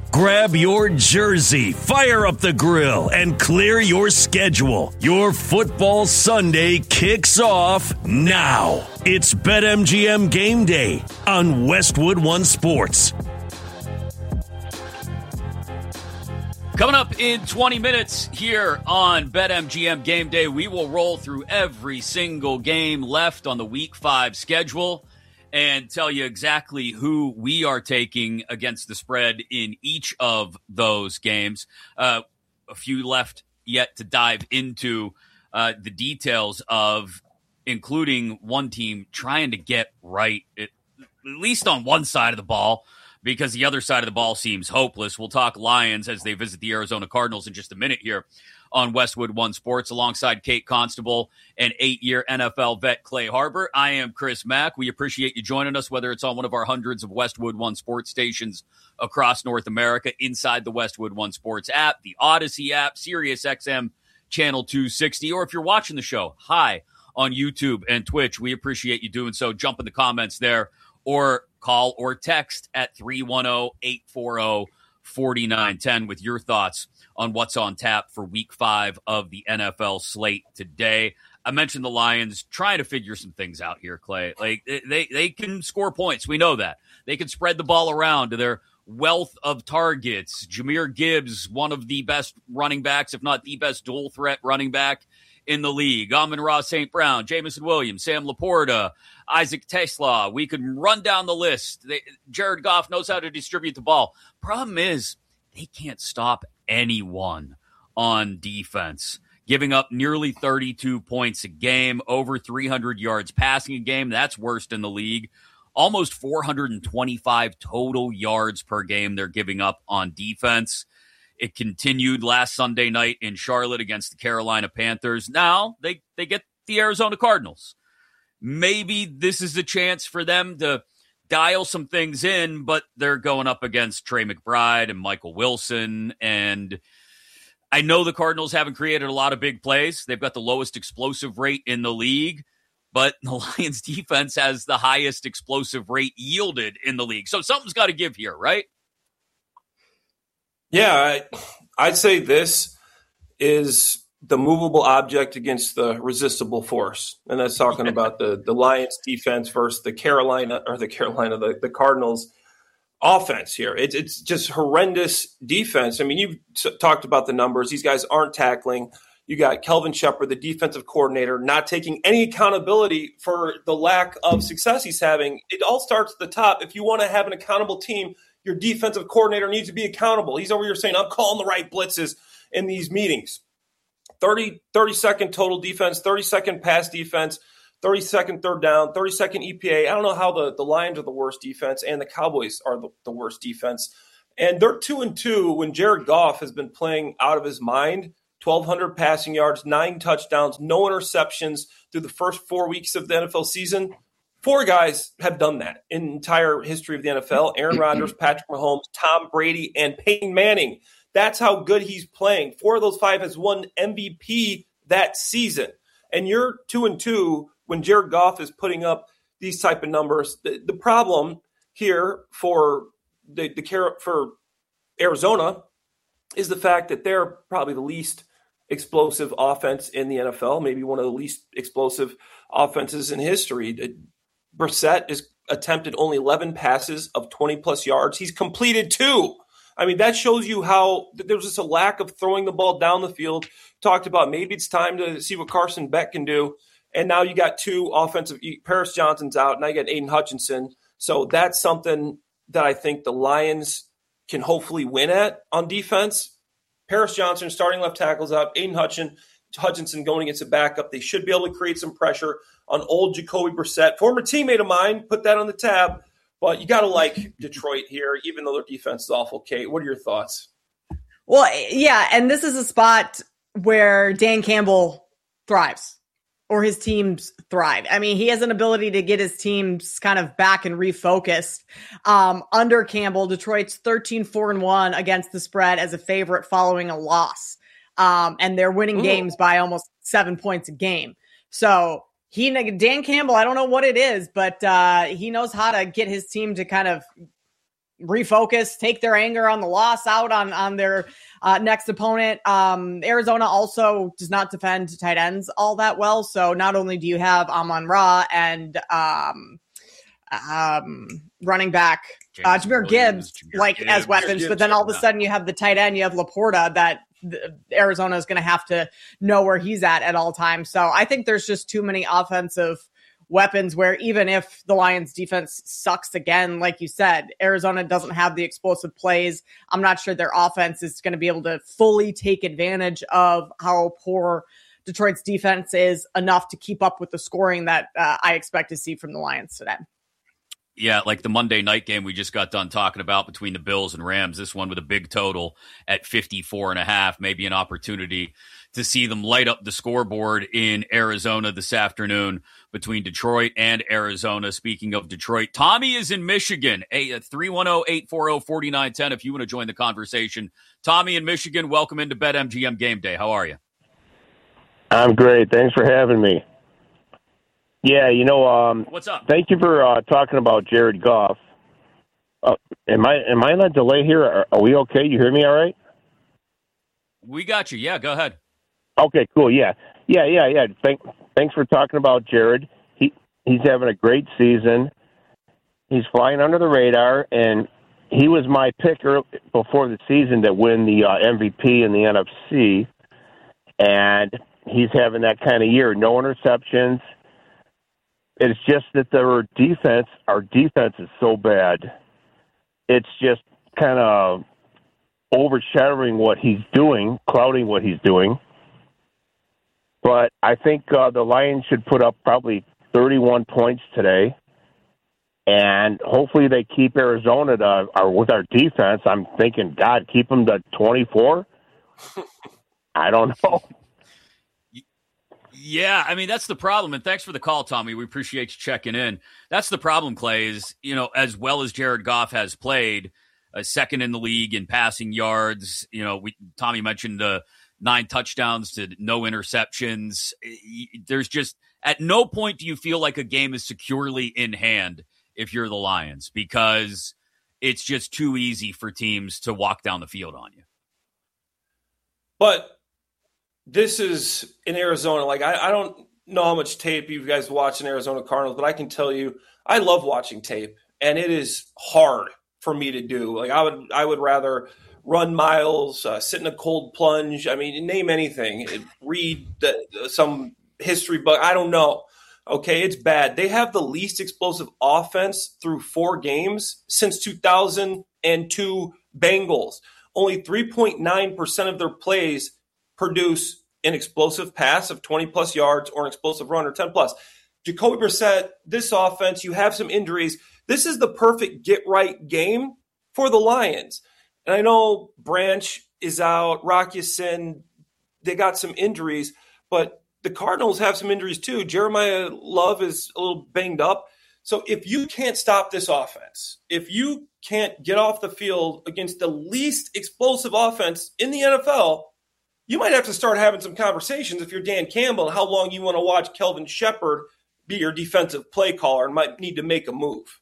Grab your jersey, fire up the grill, and clear your schedule. Your football Sunday kicks off now. It's BetMGM Game Day on Westwood One Sports. Coming up in 20 minutes here on BetMGM Game Day, we will roll through every single game left on the Week 5 schedule and tell you exactly who we are taking against the spread in each of those games. A few left yet to dive into the details of, including one team trying to get right, at least on one side of the ball, because the other side of the ball seems hopeless. We'll talk Lions as they visit the Arizona Cardinals in just a minute here on Westwood One Sports, alongside Kate Constable and 8-year NFL vet Clay Harbor. I am Chris Mack. We appreciate you joining us, whether it's on one of our hundreds of Westwood One Sports stations across North America, inside the Westwood One Sports app, the Odyssey app, SiriusXM Channel 260, or if you're watching the show, hi, on YouTube and Twitch. We appreciate you doing so. Jump in the comments there, or call or text at 310-840-4910 with your thoughts on what's on tap for Week 5 of the NFL slate today. I mentioned the Lions trying to figure some things out here, Clay. Like, they can score points. We know that. They can spread the ball around to their wealth of targets. Jahmyr Gibbs, one of the best running backs, if not the best dual threat running back in the league. Amon-Ra St. Brown, Jameson Williams, Sam Laporta, Isaac Tesla. We could run down the list. Jared Goff knows how to distribute the ball. Problem is, they can't stop anyone on defense, giving up nearly 32 points a game, over 300 yards passing a game. That's worst in the league. Almost 425 total yards per game they're giving up on defense. It continued last Sunday night in Charlotte against the Carolina Panthers. Now they get the Arizona Cardinals. Maybe this is a chance for them to dial some things in, but they're going up against Trey McBride and Michael Wilson. And I know the Cardinals haven't created a lot of big plays. They've got the lowest explosive rate in the league, but the Lions defense has the highest explosive rate yielded in the league. So something's got to give here, right? Yeah, I'd say this is the movable object against the resistible force. And that's talking about the Lions defense versus the Cardinals offense here. It's just horrendous defense. I mean, you've talked about the numbers. These guys aren't tackling. You got Kelvin Shepard, the defensive coordinator, not taking any accountability for the lack of success he's having. It all starts at the top. If you want to have an accountable team, your defensive coordinator needs to be accountable. He's over here saying, I'm calling the right blitzes in these meetings. 30-second total defense, 30-second pass defense, 30-second third down, 30-second EPA. I don't know how the Lions are the worst defense and the Cowboys are the worst defense. And they're 2-2 when Jared Goff has been playing out of his mind. 1,200 passing yards, 9 touchdowns, no interceptions through the first 4 weeks of the NFL season. 4 guys have done that in the entire history of the NFL. Aaron Rodgers, Patrick Mahomes, Tom Brady, and Peyton Manning. That's how good he's playing. 4 of those 5 has won MVP that season. And you're 2-2 when Jared Goff is putting up these type of numbers. The problem here for Arizona is the fact that they're probably the least explosive offense in the NFL, maybe one of the least explosive offenses in history. Brissett has attempted only 11 passes of 20-plus yards. He's completed 2. I mean, that shows you how there's just a lack of throwing the ball down the field. Talked about maybe it's time to see what Carson Beck can do. And now you got 2 offensive – Paris Johnson's out. Now you got Aiden Hutchinson. So that's something that I think the Lions can hopefully win at on defense. Paris Johnson, starting left tackles out. Aiden Hutchinson going against a backup. They should be able to create some pressure on old Jacoby Brissett. Former teammate of mine, put that on the tab. But you got to like Detroit here, even though their defense is awful. Kate, what are your thoughts? Well, yeah, and this is a spot where Dan Campbell thrives, or his teams thrive. I mean, he has an ability to get his teams kind of back and refocused. Under Campbell, Detroit's 13-4-1 against the spread as a favorite following a loss. And they're winning games by almost 7 points a game. So Dan Campbell, I don't know what it is, but he knows how to get his team to kind of refocus, take their anger on the loss out on their next opponent. Arizona also does not defend tight ends all that well. So not only do you have Amon-Ra and running back Jahmyr Gibbs as weapons, but then all of a sudden you have the tight end, you have Laporta that Arizona is going to have to know where he's at all times. So I think there's just too many offensive weapons where even if the Lions defense sucks again, like you said, Arizona doesn't have the explosive plays. I'm not sure their offense is going to be able to fully take advantage of how poor Detroit's defense is enough to keep up with the scoring that I expect to see from the Lions today. Yeah, like the Monday night game we just got done talking about between the Bills and Rams, this one with a big total at 54.5, maybe an opportunity to see them light up the scoreboard in Arizona this afternoon between Detroit and Arizona. Speaking of Detroit, Tommy is in Michigan, 310-840-4910 if you want to join the conversation. Tommy in Michigan, welcome into BetMGM Game Day. How are you? I'm great. Thanks for having me. Yeah, what's up? Thank you for talking about Jared Goff. Am I on a delay here? Are we okay? You hear me all right? We got you. Yeah, go ahead. Okay, cool. Yeah. Thanks for talking about Jared. He's having a great season. He's flying under the radar, and he was my pick before the season to win the MVP in the NFC, and he's having that kind of year. No interceptions. It's just that our defense is so bad. It's just kind of overshadowing what he's doing, clouding what he's doing. But I think the Lions should put up probably 31 points today, and hopefully they keep Arizona with our defense. I'm thinking, God, keep them to 24? I don't know. Yeah, I mean, that's the problem. And thanks for the call, Tommy. We appreciate you checking in. That's the problem, Clay, is, as well as Jared Goff has played, second in the league in passing yards. Tommy mentioned the 9 touchdowns to no interceptions. There's just, at no point do you feel like a game is securely in hand if you're the Lions, because it's just too easy for teams to walk down the field on you. But this is in Arizona. Like, I don't know how much tape you guys watch in Arizona Cardinals, but I can tell you I love watching tape, and it is hard for me to do. Like, I would rather run miles, sit in a cold plunge. I mean, name anything. Read some history book. I don't know. Okay, it's bad. They have the least explosive offense through 4 games since 2002 Bengals. Only 3.9% of their plays produce an explosive pass of 20-plus yards or an explosive run or 10-plus. Jacoby Brissett, this offense, you have some injuries. This is the perfect get-right game for the Lions. And I know Branch is out, Rock Ya-Sin, they got some injuries, but the Cardinals have some injuries too. Jeremiah Love is a little banged up. So if you can't stop this offense, if you can't get off the field against the least explosive offense in the NFL, you might have to start having some conversations if you're Dan Campbell and how long you want to watch Kelvin Shepard be your defensive play caller and might need to make a move.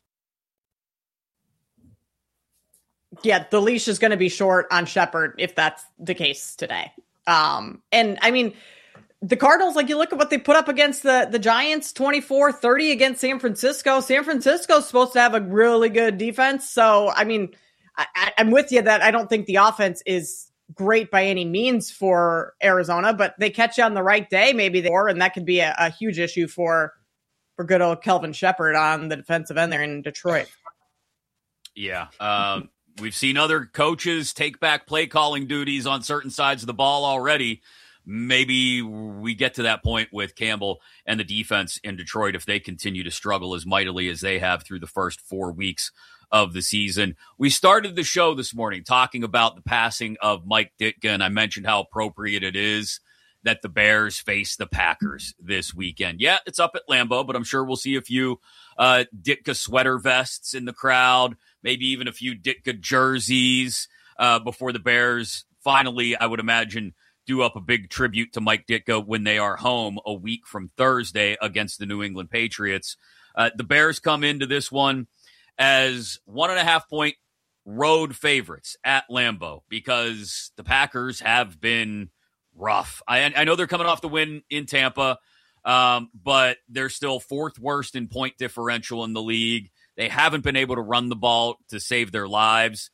Yeah, the leash is going to be short on Shepard if that's the case today. And I mean, the Cardinals, like, you look at what they put up against the Giants, 24-30 against San Francisco. San Francisco's supposed to have a really good defense. So, I mean, I'm with you that I don't think the offense is great by any means for Arizona, but they catch you on the right day, maybe and that could be a huge issue for good old Kelvin Shepard on the defensive end there in Detroit. Yeah. We've seen other coaches take back play calling duties on certain sides of the ball already. Maybe we get to that point with Campbell and the defense in Detroit if they continue to struggle as mightily as they have through the first 4 weeks of the season. We started the show this morning talking about the passing of Mike Ditka, and I mentioned how appropriate it is that the Bears face the Packers this weekend. Yeah, it's up at Lambeau, but I'm sure we'll see a few Ditka sweater vests in the crowd, maybe even a few Ditka jerseys before the Bears finally, I would imagine, do up a big tribute to Mike Ditka when they are home a week from Thursday against the New England Patriots. The Bears come into this one as 1.5-point road favorites at Lambeau because the Packers have been rough. I know they're coming off the win in Tampa, but they're still fourth worst in point differential in the league. They haven't been able to run the ball to save their lives.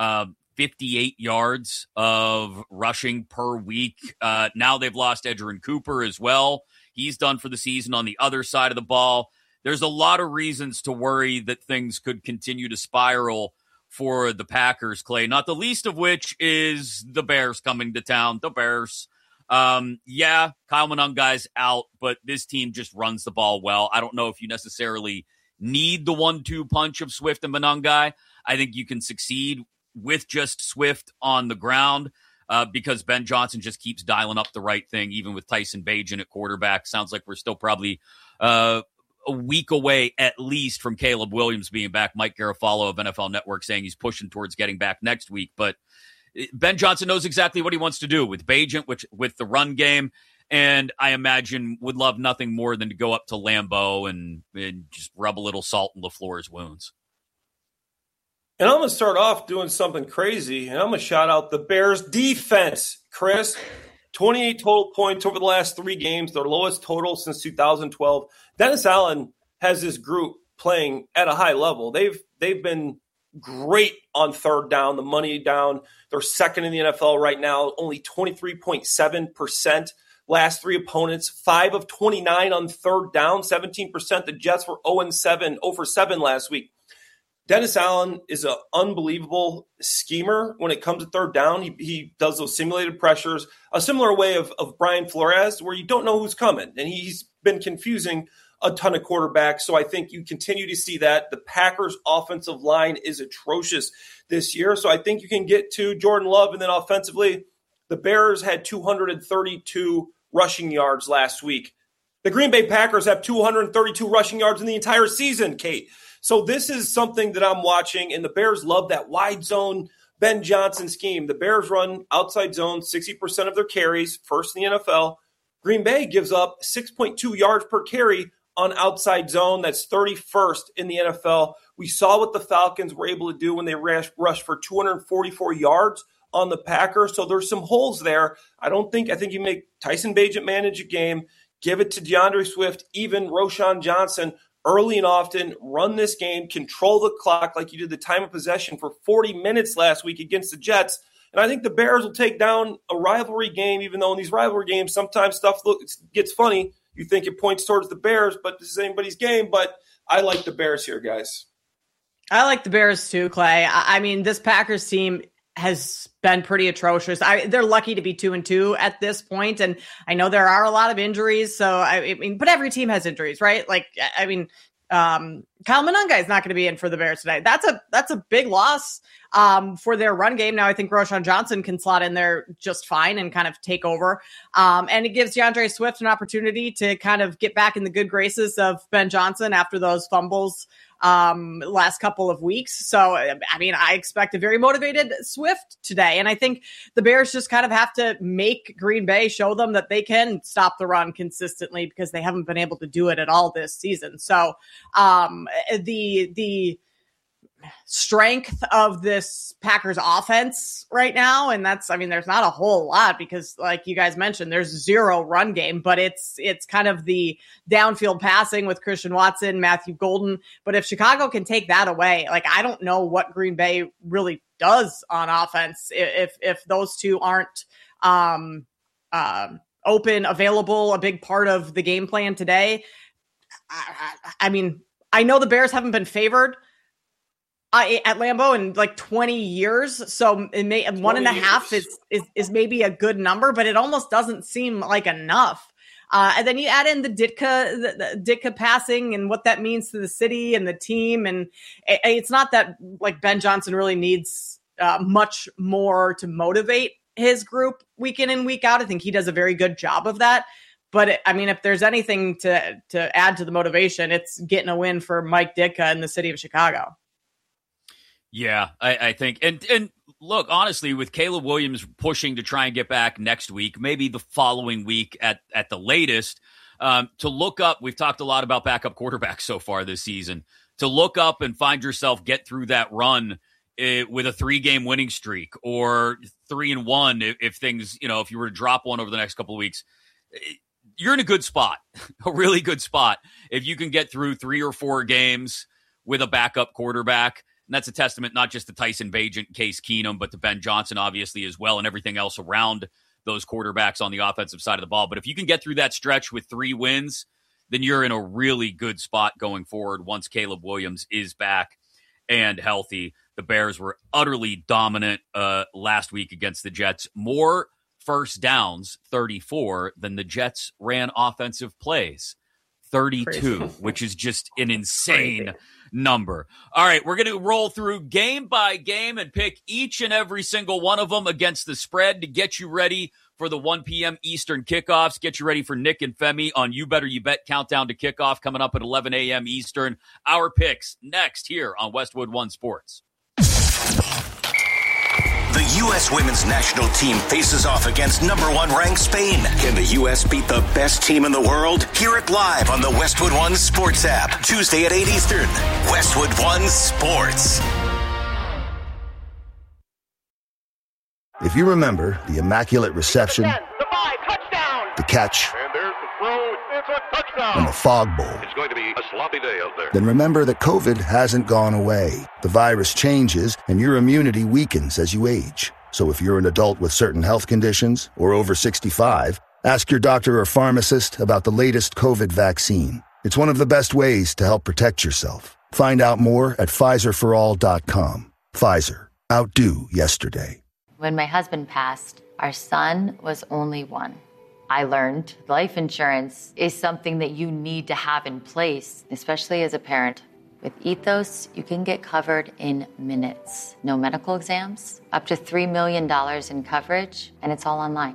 58 yards of rushing per week. Now they've lost Edgerrin Cooper as well. He's done for the season on the other side of the ball. There's a lot of reasons to worry that things could continue to spiral for the Packers, Clay, not the least of which is the Bears coming to town. The Bears. Yeah, Kyle Monangai's out, but this team just runs the ball well. I don't know if you necessarily need the 1-2 punch of Swift and Monangai. I think you can succeed with just Swift on the ground because Ben Johnson just keeps dialing up the right thing, even with Tyson Bagent at quarterback. Sounds like we're still probably a week away at least from Caleb Williams being back. Mike Garafolo of NFL Network saying he's pushing towards getting back next week. But Ben Johnson knows exactly what he wants to do with Bagent, with the run game, and I imagine would love nothing more than to go up to Lambeau and just rub a little salt in LaFleur's wounds. And I'm going to start off doing something crazy, and I'm going to shout out the Bears defense, Chris. 28 total points over the last 3 games, their lowest total since 2012. Dennis Allen has this group playing at a high level. They've been great on third down, the money down. They're second in the NFL right now, only 23.7%. Last 3 opponents, 5 of 29 on third down, 17%. The Jets were 0-7, 0-7 last week. Dennis Allen is an unbelievable schemer when it comes to third down. He does those simulated pressures, a similar way of Brian Flores, where you don't know who's coming. And he's been confusing a ton of quarterbacks. So I think you continue to see that. The Packers' offensive line is atrocious this year. So I think you can get to Jordan Love. And then offensively, the Bears had 232 rushing yards last week. The Green Bay Packers have 232 rushing yards in the entire season, Kate. So this is something that I'm watching, and the Bears love that wide zone Ben Johnson scheme. The Bears run outside zone 60% of their carries, first in the NFL. Green Bay gives up 6.2 yards per carry on outside zone. That's 31st in the NFL. We saw what the Falcons were able to do when they rushed for 244 yards on the Packers. So there's some holes there. I think you make Tyson Bagent manage a game, give it to DeAndre Swift, even Roschon Johnson, early and often, run this game, control the clock like you did the time of possession for 40 minutes last week against the Jets. And I think the Bears will take down a rivalry game, even though in these rivalry games, sometimes stuff gets funny. You think it points towards the Bears, but this is anybody's game. But I like the Bears here, guys. I like the Bears too, Clay. I mean, this Packers team has been pretty atrocious. They're lucky to be 2-2 at this point, and I know there are a lot of injuries. So I mean, but every team has injuries, right? Like, I mean, Kyle Monangai is not going to be in for the Bears today. That's a big loss for their run game. Now I think Roschon Johnson can slot in there just fine and kind of take over. And it gives DeAndre Swift an opportunity to kind of get back in the good graces of Ben Johnson after those fumbles last couple of weeks. So, I mean, I expect a very motivated Swift today. And I think the Bears just kind of have to make Green Bay show them that they can stop the run consistently because they haven't been able to do it at all this season. So, the strength of this Packers offense right now, and that's, I mean, there's not a whole lot because, like you guys mentioned, there's 0 run game, but it's kind of the downfield passing with Christian Watson, Matthew Golden. But if Chicago can take that away, like, I don't know what Green Bay really does on offense if those two aren't open, available, a big part of the game plan today. I mean, I know the Bears haven't been favored at Lambeau in like 20 years. So it may 1.5 is maybe a good number, but it almost doesn't seem like enough. And then you add in the Ditka passing and what that means to the city and the team. And it's not that like Ben Johnson really needs much more to motivate his group week in and week out. I think he does a very good job of that. But I mean, if there's anything to add to the motivation, it's getting a win for Mike Ditka in the city of Chicago. Yeah, I think. And look, honestly, with Caleb Williams pushing to try and get back next week, maybe the following week at the latest, to look up, we've talked a lot about backup quarterbacks so far this season. to look up and find yourself get through that run with a 3-game winning streak or 3-1 if things, if you were to drop one over the next couple of weeks, you're in a good spot, a really good spot. If you can get through 3 or 4 games with a backup quarterback, and that's a testament not just to Tyson Bagent, Case Keenum, but to Ben Johnson, obviously, as well, and everything else around those quarterbacks on the offensive side of the ball. But if you can get through that stretch with 3 wins, then you're in a really good spot going forward once Caleb Williams is back and healthy. The Bears were utterly dominant last week against the Jets. More first downs, 34, than the Jets ran offensive plays, 32, which is just an insane number. All right, we're going to roll through game by game and pick each and every single one of them against the spread to get you ready for the 1 p.m. Eastern kickoffs, get you ready for Nick and Femi on You Better You Bet Countdown to Kickoff coming up at 11 a.m. Eastern. Our picks next here on Westwood One Sports. The U.S. women's national team faces off against number 1 ranked Spain. Can the U.S. beat the best team in the world? Hear it live on the Westwood One Sports app. Tuesday at 8 Eastern. Westwood One Sports. If you remember the Immaculate Reception, the catch, and there's the throw. It's a touchdown. and the Fog Bowl, It's going to be a sloppy day out there. then remember that COVID hasn't gone away. The virus changes, and your immunity weakens as you age. So if you're an adult with certain health conditions or over 65, ask your doctor or pharmacist about the latest COVID vaccine. It's one of the best ways to help protect yourself. Find out more at PfizerForAll.com. Pfizer. Outdo yesterday. When my husband passed, our son was only 1. I learned life insurance is something that you need to have in place, especially as a parent. With Ethos, you can get covered in minutes. No medical exams, up to $3 million in coverage, and it's all online.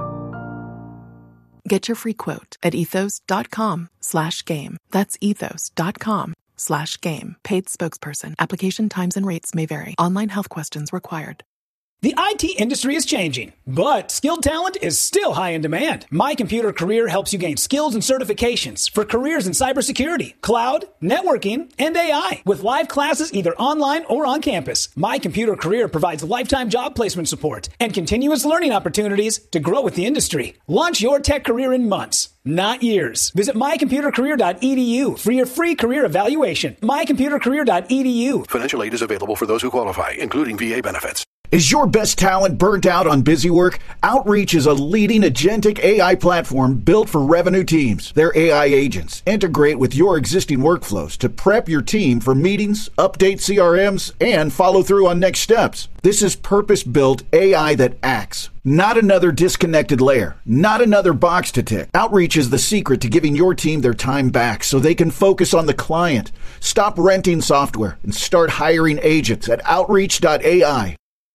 Get your free quote at ethos.com/game. That's ethos.com/game. Paid spokesperson. Application times and rates may vary. Online health questions required. The IT industry is changing, but skilled talent is still high in demand. My Computer Career helps you gain skills and certifications for careers in cybersecurity, cloud, networking, and AI. With live classes either online or on campus, My Computer Career provides lifetime job placement support and continuous learning opportunities to grow with the industry. Launch your tech career in months, not years. Visit mycomputercareer.edu for your free career evaluation. mycomputercareer.edu. Financial aid is available for those who qualify, including VA benefits. Is your best talent burnt out on busy work? Outreach is a leading agentic AI platform built for revenue teams. Their AI agents integrate with your existing workflows to prep your team for meetings, update CRMs, and follow through on next steps. This is purpose-built AI that acts. Not another disconnected layer. Not another box to tick. Outreach is the secret to giving your team their time back so they can focus on the client. Stop renting software and start hiring agents at Outreach.ai.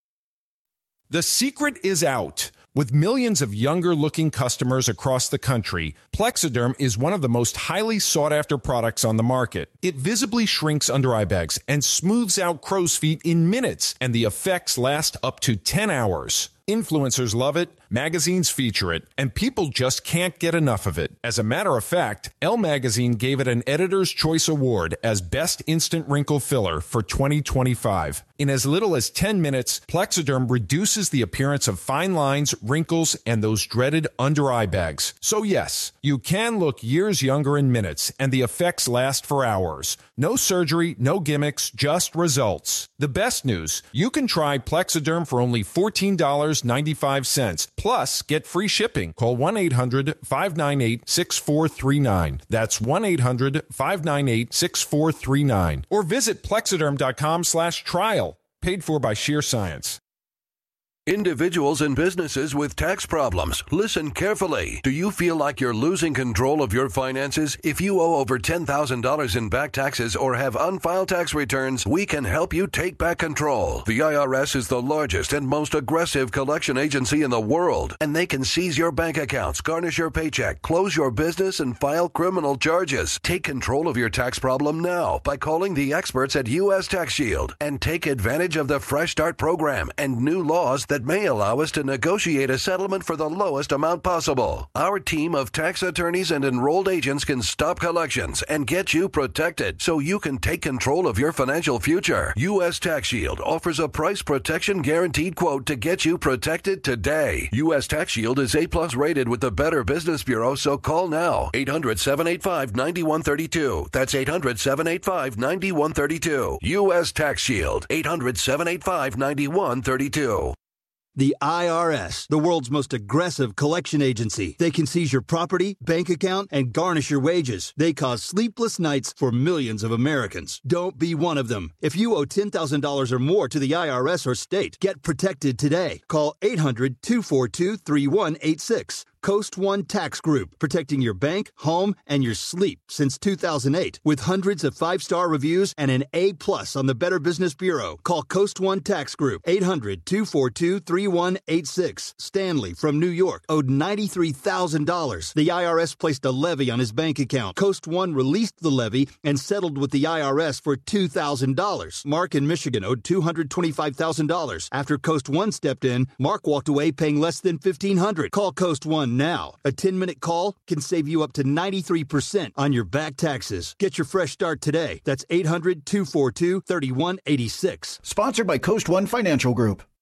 The secret is out. With millions of younger-looking customers across the country, Plexiderm is one of the most highly sought-after products on the market. It visibly shrinks under-eye bags and smooths out crow's feet in minutes, and the effects last up to 10 hours. Influencers love it, magazines feature it, and people just can't get enough of it. As a matter of fact, Elle Magazine gave it an Editor's Choice Award as Best Instant Wrinkle Filler for 2025. In as little as 10 minutes, Plexiderm reduces the appearance of fine lines, wrinkles, and those dreaded under-eye bags. So yes, you can look years younger in minutes, and the effects last for hours. No surgery, no gimmicks, just results. The best news, you can try Plexiderm for only $14.95. Plus, get free shipping. Call 1-800-598-6439. That's 1-800-598-6439. Or visit Plexiderm.com/trial. Paid for by Sheer Science. Individuals and businesses with tax problems, listen carefully. Do you feel like you're losing control of your finances? If you owe over $10,000 in back taxes or have unfiled tax returns, we can help you take back control. The IRS is the largest and most aggressive collection agency in the world, and they can seize your bank accounts, garnish your paycheck, close your business, and file criminal charges. Take control of your tax problem now by calling the experts at U.S. Tax Shield and take advantage of the Fresh Start program and new laws that that may allow us to negotiate a settlement for the lowest amount possible. Our team of tax attorneys and enrolled agents can stop collections and get you protected so you can take control of your financial future. U.S. Tax Shield offers a price protection guaranteed quote to get you protected today. U.S. Tax Shield is A+ rated with the Better Business Bureau, so call now. 800-785-9132. That's 800-785-9132. U.S. Tax Shield. 800-785-9132. The IRS, the world's most aggressive collection agency. They can seize your property, bank account, and garnish your wages. They cause sleepless nights for millions of Americans. Don't be one of them. If you owe $10,000 or more to the IRS or state, get protected today. Call 800-242-3186. Coast One Tax Group, protecting your bank, home, and your sleep since 2008. With hundreds of 5-star reviews and an A+ on the Better Business Bureau. Call Coast One Tax Group, 800-242-3186. Stanley from New York owed $93,000. The IRS placed a levy on his bank account. Coast One released the levy and settled with the IRS for $2,000. Mark in Michigan owed $225,000. After Coast One stepped in, Mark walked away paying less than $1,500. Call Coast One now. A 10-minute call can save you up to 93% on your back taxes. Get your fresh start today. That's 800-242-3186. Sponsored by Coast One Financial Group.